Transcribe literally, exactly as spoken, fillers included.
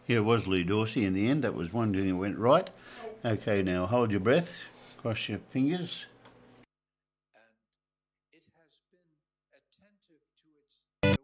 Yeah, it was Lee Dorsey in the end. That was one thing that went right. Okay, now hold your breath, cross your fingers.